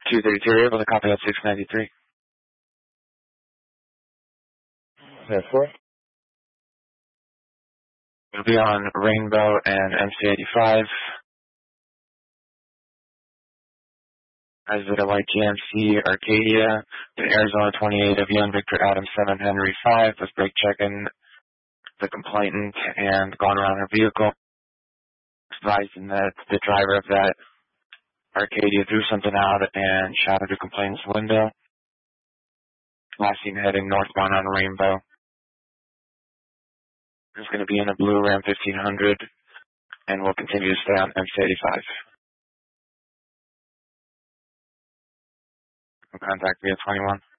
232, able to copy out 693. That's for? We'll be on Rainbow and MC85. As with a white GMC Arcadia, to Arizona 28 of Young Victor Adams 7 Henry 5 was brake checking the complainant and gone around her vehicle, advising that the driver of that Arcadia threw something out and shattered the complainant's window. Last seen heading northbound on Rainbow. It's going to be in a blue Ram 1500, and we'll continue to stay on MC85. Contact via 21.